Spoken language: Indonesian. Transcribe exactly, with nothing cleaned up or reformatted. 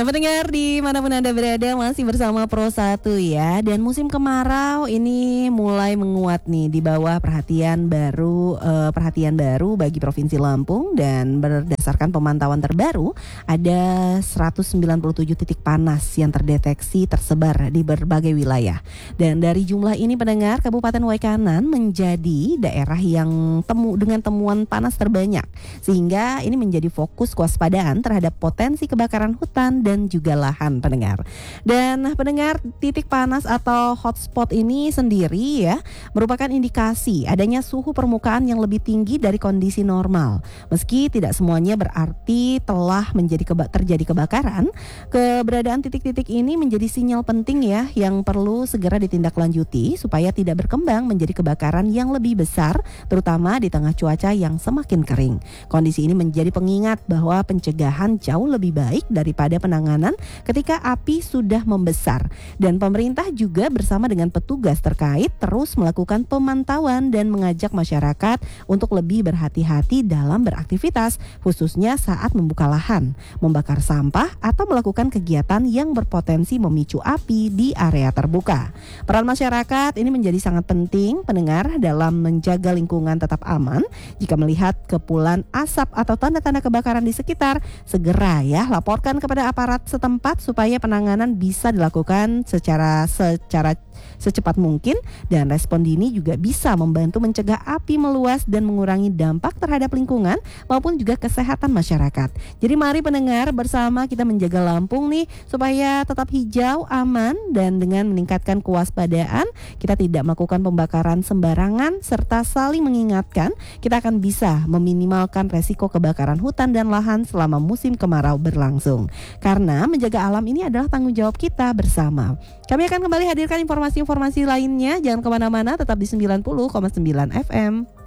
Pendengar dimanapun Anda berada, masih bersama Pro satu ya. Dan musim kemarau ini mulai menguat nih di bawah perhatian baru eh, perhatian baru bagi Provinsi Lampung. Dan berdasarkan pemantauan terbaru, ada seratus sembilan puluh tujuh titik panas yang terdeteksi tersebar di berbagai wilayah. Dan dari jumlah ini pendengar, Kabupaten Waikanan menjadi daerah yang temu dengan temuan panas terbanyak. Sehingga ini menjadi fokus kewaspadaan terhadap potensi kebakaran hutan dan juga lahan pendengar. Dan pendengar, titik panas atau hotspot ini sendiri ya merupakan indikasi adanya suhu permukaan yang lebih tinggi dari kondisi normal. Meski tidak semuanya berarti telah menjadi keba- terjadi kebakaran, keberadaan titik-titik ini menjadi sinyal penting ya yang perlu segera ditindaklanjuti supaya tidak berkembang menjadi kebakaran yang lebih besar, terutama di tengah cuaca yang semakin kering. Kondisi ini menjadi pengingat bahwa pencegahan jauh lebih baik daripada penanganan ketika api sudah membesar. Dan pemerintah juga bersama dengan petugas terkait terus melakukan pemantauan dan mengajak masyarakat untuk lebih berhati-hati dalam beraktivitas, khususnya saat membuka lahan, membakar sampah atau melakukan kegiatan yang berpotensi memicu api di area terbuka. Peran masyarakat ini menjadi sangat penting pendengar dalam menjaga lingkungan tetap aman. Jika melihat kepulan asap atau tanda-tanda kebakaran di sekitar, segera ya laporkan kepada aparat setempat supaya penanganan bisa dilakukan secara secara secepat mungkin, dan respon dini juga bisa membantu mencegah api meluas dan mengurangi dampak terhadap lingkungan maupun juga kesehatan masyarakat. Jadi mari pendengar, bersama kita menjaga Lampung nih supaya tetap hijau, aman, dan dengan meningkatkan kewaspadaan kita tidak melakukan pembakaran sembarangan serta saling mengingatkan, kita akan bisa meminimalkan resiko kebakaran hutan dan lahan selama musim kemarau berlangsung. Karena menjaga alam ini adalah tanggung jawab kita bersama. Kami akan kembali hadirkan informasi-informasi lainnya. Jangan kemana-mana, tetap di sembilan puluh koma sembilan F M.